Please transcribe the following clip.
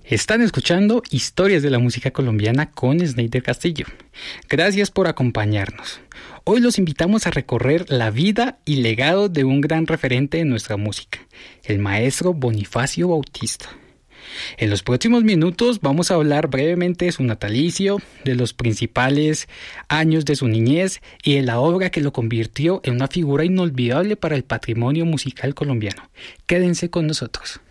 Están escuchando Historias de la Música Colombiana con Sneider Castillo. Gracias por acompañarnos. Hoy los invitamos a recorrer la vida y legado de un gran referente de nuestra música, el maestro Bonifacio Bautista. En los próximos minutos vamos a hablar brevemente de su natalicio, de los principales años de su niñez y de la obra que lo convirtió en una figura inolvidable para el patrimonio musical colombiano. Quédense con nosotros.